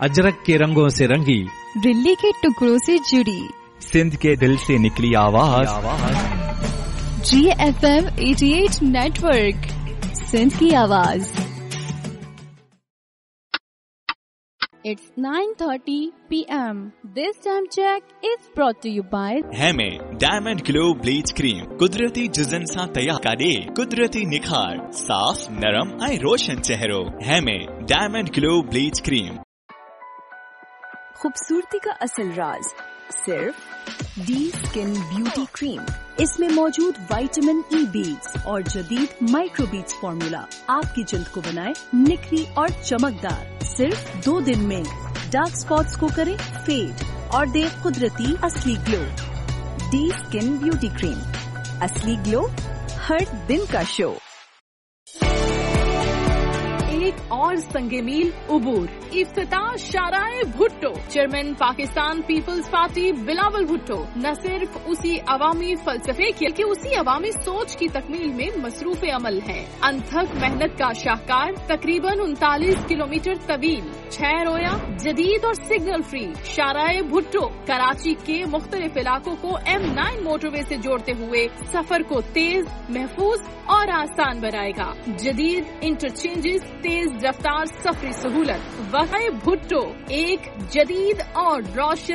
अजरक के रंगों से रंगी, दिल्ली के टुकड़ों से जुड़ी, सिंध के दिल से निकली आवाज, GFM 88 नेटवर्क, सिंध की आवाज। It's 9:30 p.m. This time check is brought to you by हेमे diamond glow bleach cream कुदरती जुज़न सां तैयार करे कुदरती निखार साफ नरम ऐं रोशन चेहरो। हेमे डायमंड ग्लो ब्लीच क्रीम। खूबसूरती का असल राज सिर्फ डी स्किन ब्यूटी क्रीम। इसमें मौजूद विटामिन ई बीड्स और जदीद माइक्रो बीड्स फॉर्मूला आपकी जल्द को बनाए निखरी और चमकदार। सिर्फ 2 दिन में डार्क स्पॉट्स को करे फेड और दे कुदरती असली glow. D skin beauty cream, असली ग्लो हर दिन का शो। एक और संगे मील उबूर, इफ्तिताह शाराए Bhutto. Chairman Pakistan peoples party Bilawal Bhutto न सिर्फ उसी अवामी फलसफे की उसी अवामी सोच की तकमील में मसरूफ अमल है। अनथक मेहनत का शाहकार, तकरीबन 39 किलोमीटर तवील, 6 रोया, जदीद और सिग्नल फ्री शाराए भुट्टो कराची के मुख्तलिफ इलाकों को M9 मोटरवे से जोड़ते हुए सफर को तेज, महफूज और आसान बनाएगा। जदीद इंटरचेंजेस, तेज रफ्तार सफरी सहूलत। वक़्त भुट्टो एक जदीद और रोशन